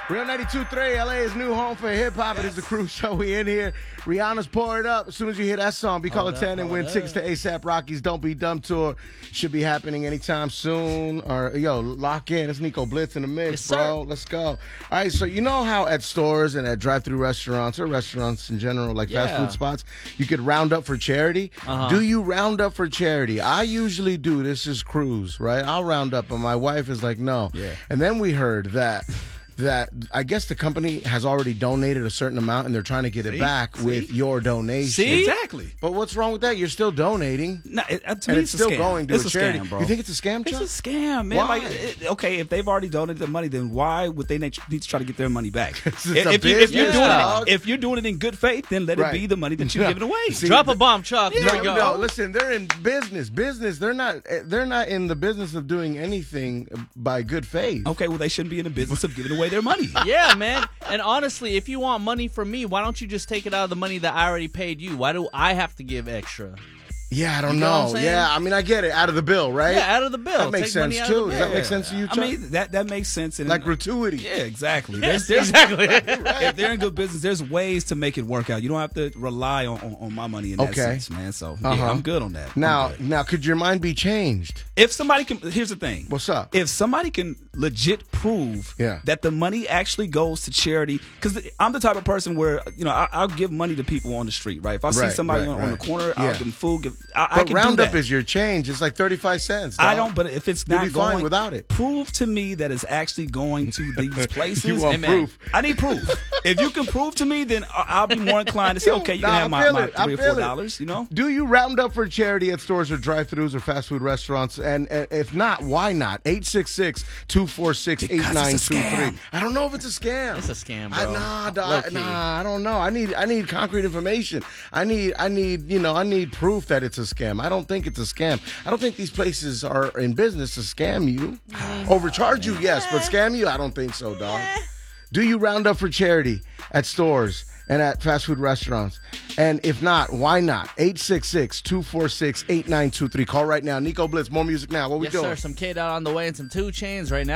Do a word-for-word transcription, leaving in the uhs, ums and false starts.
Real ninety-two point three, L A's new home for hip-hop. Yes. It is the Cruise Show. We in here. Rihanna's Pour It Up. As soon as you hear that song, be calling ten and win tickets to ASAP Rocky's Don't Be Dumb tour. Should be happening anytime soon. Or, yo, lock in. It's Nico Blitz in the mix, yes, bro. Let's go. All right, so you know how at stores and at drive-thru restaurants or restaurants in general, like yeah. fast food spots, you could round up for charity? Uh-huh. Do you round up for charity? I usually do. This is Cruise, right? I'll round up, but my wife is like, no. Yeah. And then we heard that... that I guess the company has already donated a certain amount and they're trying to get it See? back See? with your donation. See? Exactly. But what's wrong with that? You're still donating. No, it, to and me, it's, it's still a scam. going to it's a a charity. Scam, bro. You think it's a scam, Chuck? It's a scam, man. Why? Like, it, okay, if they've already donated the money, then why would they need to try to get their money back? It's if, a if, you, if, you're business, doing dog. it, if you're doing it in good faith, then let Right. it be the money that you're No. giving away. See, Drop a bomb, Chuck. Yeah. There No, we go. no, listen, they're in business. Business. They're not they're not in the business of doing anything by good faith. Okay, well, they shouldn't be in the business of giving away their money. Yeah, man. And honestly, if you want money from me, why don't you just take it out of the money that I already paid you? Why do I have to give extra? Yeah, I don't You know what I'm know. saying? Yeah, I mean, I get it. Out of the bill, right? Yeah, out of the bill. That makes Take money sense, out of too. the Does bill. that make sense to you, Chuck? I mean, that, that makes sense. And like gratuity. Yeah, exactly. Yes, There's, there's, exactly. if they're in good business, there's ways to make it work out. You don't have to rely on, on, on my money in that Okay. sense, man. So, yeah, Uh-huh. I'm good on that. I'm Now, good. now, could your mind be changed? If somebody can, here's the thing. What's up? If somebody can legit prove Yeah. that the money actually goes to charity, because I'm the type of person where, you know, I, I'll give money to people on the street, right? If I see Right, somebody right, on, on the right. corner, Yeah. I'll give them food. Give, I, I But can Roundup do that. is your change. It's like thirty-five cents. I dog. don't, but if it's You'll not be fine going without it. prove to me that it's actually going to these places. You want Amen. proof. I need proof. If you can prove to me, then I- I'll be more inclined to say, okay, you Nah, can I have my, feel my it. I three or feel four it. dollars. You know. Do you round up for charity at stores or drive-thrus or fast food restaurants? And, and if not, why not? eight six six, two four six, eight nine two three. I don't know if it's a scam. It's a scam, I, bro. nah, dog, Low-key. nah, I don't know. I need I need concrete information. I need I need you know I need proof that it's a scam. I don't think it's a scam. I don't think these places are in business to scam you, overcharge you, yes, but scam you, I don't think so, dog. Do you round up for charity at stores and at fast food restaurants? And if not, why not? eight six six, two four six, eight nine two three. Call right now. Nico Blitz, more music now. What we Yes, doing? sir. Some K Dot on the way and some two chains right now.